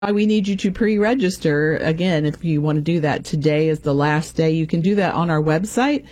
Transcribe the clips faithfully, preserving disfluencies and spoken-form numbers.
We need you to pre-register. Again, if you want to do that, today is the last day. You can do that on our website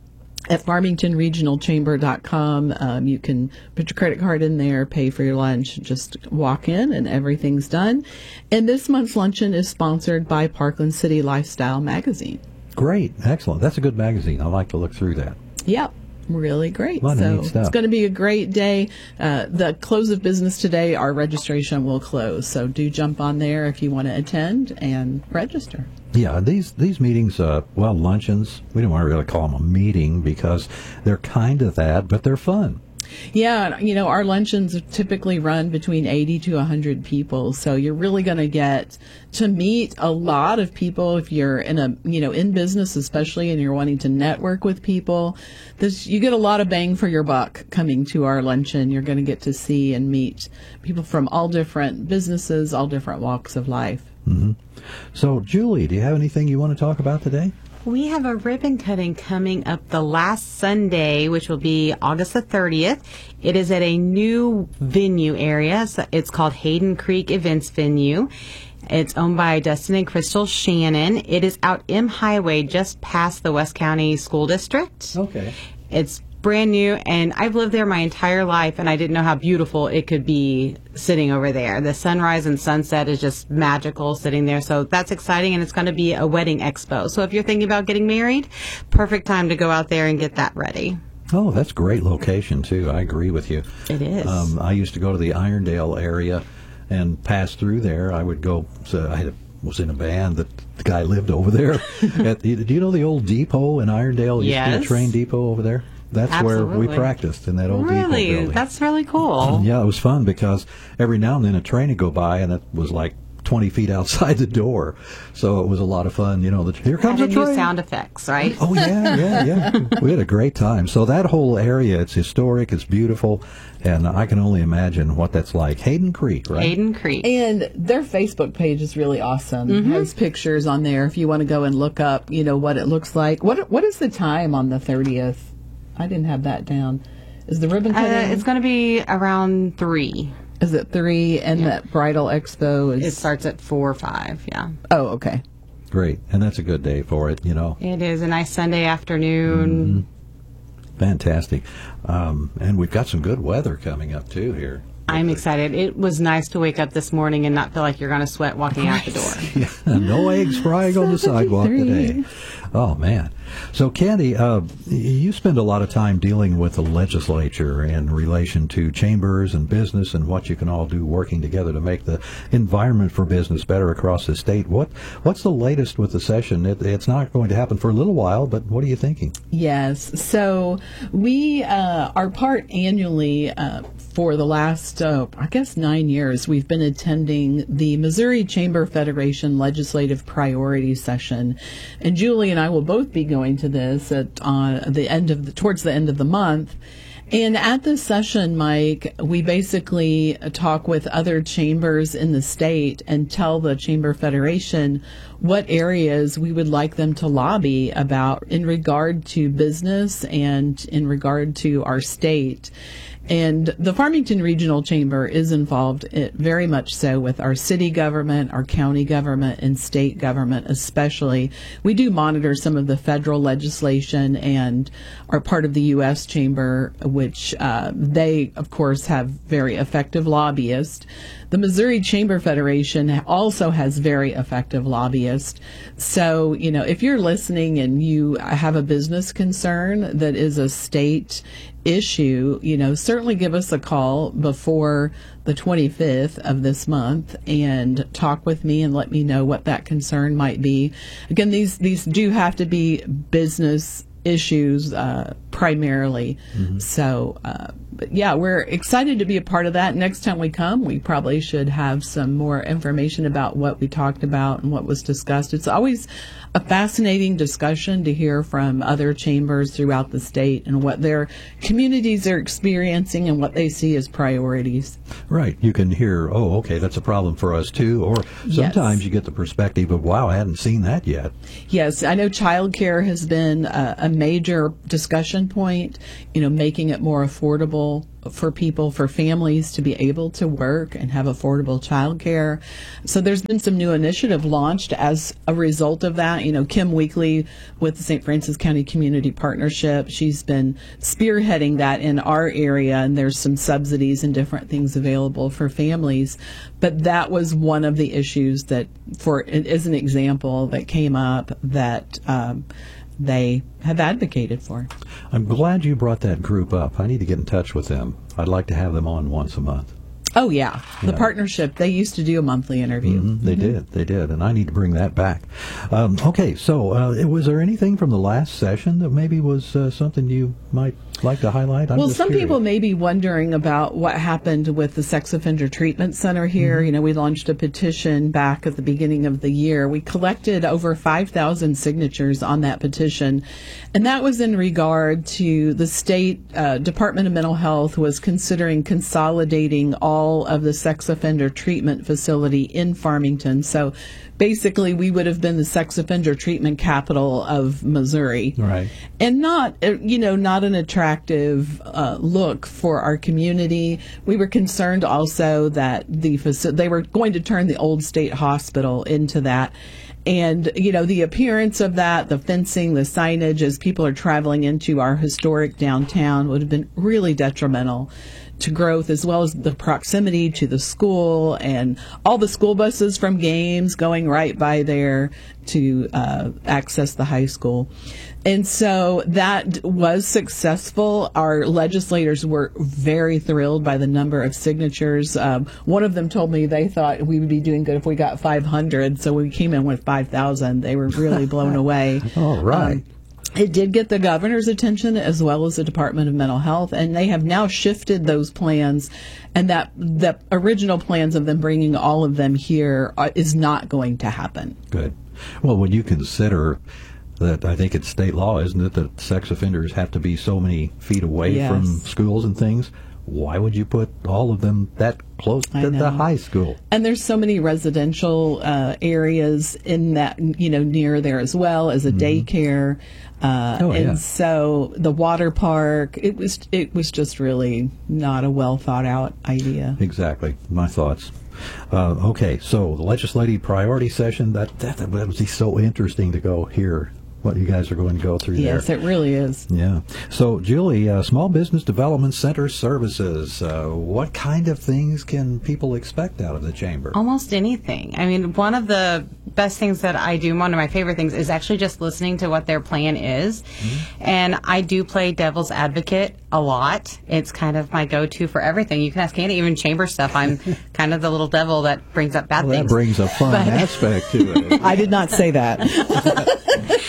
at farmington regional chamber dot com. Um, you can put your credit card in there, pay for your lunch, just walk in and everything's done. And this month's luncheon is sponsored by Parkland City Lifestyle Magazine. Great. Excellent. That's a good magazine. I like to look through that. Yep. Really great. A lot of so neat stuff. It's going to be a great day. Uh, the close of business today, our registration will close. So do jump on there if you want to attend and register. Yeah, these these meetings, uh, well, luncheons, we don't want to really call them a meeting because they're kind of that, but they're fun. Yeah, you know, our luncheons typically run between eighty to one hundred people, so you're really going to get to meet a lot of people if you're in a, you know, in business especially, and you're wanting to network with people. This, you get a lot of bang for your buck coming to our luncheon. You're going to get to see and meet people from all different businesses, all different walks of life. Mm-hmm. So, Julie, do you have anything you want to talk about today? We have a ribbon cutting coming up the last Sunday, which will be August the thirtieth. It is at a new venue area. So it's called Hayden Creek Events Venue. It's owned by Dustin and Crystal Shannon. It is out M Highway, just past the West County School District. Okay. It's brand new, and I've lived there my entire life, and I didn't know how beautiful it could be sitting over there. The sunrise and sunset is just magical sitting there, so that's exciting, and it's going to be a wedding expo. So if you're thinking about getting married, perfect time to go out there and get that ready. Oh, that's a great location, too. I agree with you. It is. Um, I used to go to the Irondale area and pass through there. I would go, so I had a, was in a band that the guy lived over there. At the, do you know the old depot in Irondale? Used Yes. to be a train depot over there? That's Absolutely. where we practiced, in that old depot Really? building. That's really cool. Yeah, it was fun because every now and then a train would go by, and it was like twenty feet outside the door. So it was a lot of fun. You know, the, here comes And a the train. new sound effects, right? Oh, yeah, yeah, yeah. We had a great time. So that whole area, it's historic, it's beautiful, and I can only imagine what that's like. Hayden Creek, right? Hayden Creek. And their Facebook page is really awesome. Mm-hmm. It has pictures on there if you want to go and look up, you know, what it looks like. What What is the time on the thirtieth? I didn't have that down. Is the ribbon cutting? Uh, it's going to be around three. Is it three? And Yeah. that bridal expo is. It starts at four or five, yeah. Oh, okay. Great. And that's a good day for it, you know. It is a nice Sunday afternoon. Mm-hmm. Fantastic. Um, and we've got some good weather coming up, too, here. I'm excited. It was nice to wake up this morning and not feel like you're going to sweat walking out the door. Yeah, no eggs frying on the sidewalk today. Oh, man. So, Candy, uh, you spend a lot of time dealing with the legislature in relation to chambers and business and what you can all do working together to make the environment for business better across the state. What What's the latest with the session? It, it's not going to happen for a little while, but what are you thinking? Yes. So we uh, are part annually uh, for the last, uh, I guess, nine years. We've been attending the Missouri Chamber Federation Legislative Priority Session, and Julie and I will both be going to this at uh, the end of the, towards the end of the month. And at this session, Mike, we basically talk with other chambers in the state and tell the Chamber Federation what areas we would like them to lobby about in regard to business and in regard to our state. And the Farmington Regional Chamber is involved it, very much so with our city government, our county government, and state government especially. We do monitor some of the federal legislation and are part of the U S Chamber, which uh, they, of course, have very effective lobbyists. The Missouri Chamber Federation also has very effective lobbyists. So, you know, if you're listening and you have a business concern that is a state issue, you know, certainly give us a call before the twenty-fifth of this month and talk with me and let me know what that concern might be. Again, these these do have to be business issues uh, primarily. Mm-hmm. So, uh, but yeah, we're excited to be a part of that. Next time we come, we probably should have some more information about what we talked about and what was discussed. It's always a fascinating discussion to hear from other chambers throughout the state and what their communities are experiencing and what they see as priorities. Right. You can hear, oh, okay, that's a problem for us too. Or sometimes Yes. you get the perspective of, wow, I hadn't seen that yet. Yes, I know childcare has been a, a major discussion point, you know, making it more affordable affordable for people, for families to be able to work and have affordable childcare. So there's been some new initiative launched as a result of that. You know, Kim Weekly with the Saint Francis County Community Partnership, she's been spearheading that in our area, and there's some subsidies and different things available for families. But that was one of the issues that, for as an example, that came up that um, they have advocated for. I'm glad you brought that group up. I need to get in touch with them. I'd like to have them on once a month. Oh, yeah. The Yeah. partnership, they used to do a monthly interview. Mm-hmm. They Mm-hmm. did. They did. And I need to bring that back. Um, okay, so uh, was there anything from the last session that maybe was uh, something you might like to highlight? I'm Well, just some curious. people may be wondering about what happened with the Sex Offender Treatment Center here. Mm-hmm. You know, we launched a petition back at the beginning of the year. We collected over five thousand signatures on that petition, and that was in regard to the state uh, Department of Mental Health was considering consolidating all of the sex offender treatment facility in Farmington. So basically, we would have been the sex offender treatment capital of Missouri. Right. And not, uh, you know, not an attractive uh, look for our community. We were concerned also that the faci- they were going to turn the old state hospital into that. And, you know, the appearance of that, the fencing, the signage as people are traveling into our historic downtown would have been really detrimental to growth, as well as the proximity to the school and all the school buses from games going right by there to uh, access the high school. And so that was successful. Our legislators were very thrilled by the number of signatures. Um, one of them told me they thought we would be doing good if we got five hundred. So we came in with five thousand. They were really blown away. All right. Um, It did get the governor's attention as well as the Department of Mental Health, and they have now shifted those plans, and that the original plans of them bringing all of them here are, is not going to happen. Good. Well, when you consider that, I think it's state law, isn't it, that sex offenders have to be so many feet away Yes. from schools and things? Why would you put all of them that close I to the know. high school? And there's so many residential uh, areas in that, you know, near there as well as a daycare. Uh, Oh, and yeah. so the water park, it was it was just really not a well thought out idea. Exactly. My thoughts. Uh, okay, so the legislative priority session, that, that, that would be so interesting to go hear what you guys are going to go through Yes, there. it really is. Yeah. So, Julie, uh, Small Business Development Center services, uh, what kind of things can people expect out of the chamber? Almost anything. I mean, one of the best things that I do, one of my favorite things, is actually just listening to what their plan is. Mm-hmm. And I do play devil's advocate a lot. It's kind of my go-to for everything. You can ask Candy, even chamber stuff. I'm kind of the little devil that brings up bad Well, that things. brings a fun But- aspect to it. I did not say that.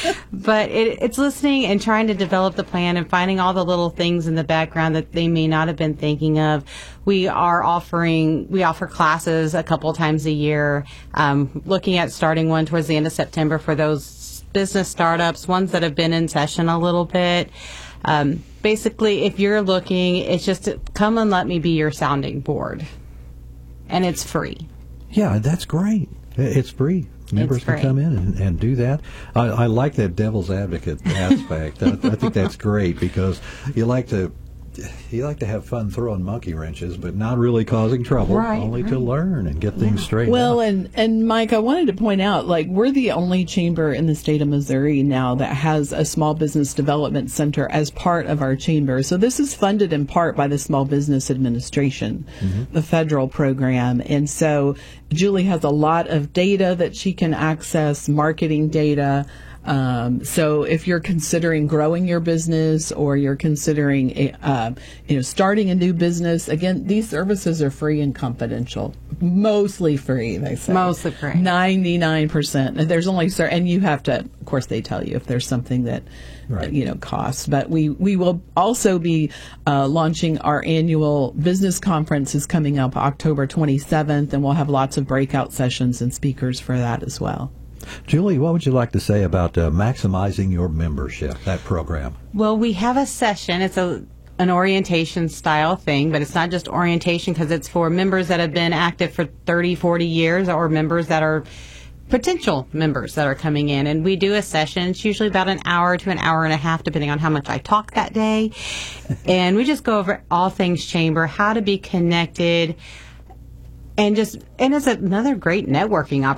But it, it's listening and trying to develop the plan and finding all the little things in the background that they may not have been thinking of. We are offering, we offer classes a couple times a year, um, looking at starting one towards the end of September for those business startups, ones that have been in session a little bit. Um, basically, if you're looking, it's just to come and let me be your sounding board. And it's free. Yeah, that's great. It's free. Members can free. come in and, and do that. I, I like that devil's advocate aspect. I, I think that's great because you like to you like to have fun throwing monkey wrenches, but not really causing trouble, Right, only to right. learn and get things straightened Well, out. and, and Mike, I wanted to point out, like, we're the only chamber in the state of Missouri now that has a small business development center as part of our chamber. So this is funded in part by the Small Business Administration, Mm-hmm. the federal program. And so Julie has a lot of data that she can access, marketing data. Um, so if you're considering growing your business or you're considering, a, uh, you know, starting a new business, again, these services are free and confidential. Mostly free, they say. Mostly free. ninety-nine percent. And there's only, cer- and you have to, of course, they tell you if there's something that, Right. uh, you know, costs. But we, we will also be uh, launching our annual business conference is coming up October twenty-seventh, and we'll have lots of breakout sessions and speakers for that as well. Julie, what would you like to say about uh, maximizing your membership, that program? Well, we have a session. It's a an orientation style thing, but it's not just orientation because it's for members that have been active for thirty, forty years or members that are potential members that are coming in. And we do a session. It's usually about an hour to an hour and a half, depending on how much I talk that day. And we just go over all things chamber, how to be connected, and just, and it's another great networking opportunity.